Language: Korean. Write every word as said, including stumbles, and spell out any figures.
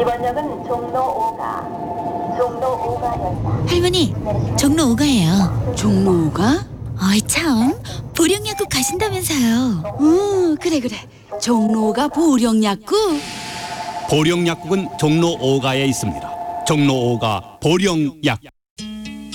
이번 역은 종로 오가, 종로 오가역이다. 할머니, 종로 오가예요. 종로 오가? 어이 참, 보령약국 가신다면서요. 응, 그래 그래. 종로 오가 보령약국. 보령약국은 종로 오가에 있습니다. 종로 오가 보령약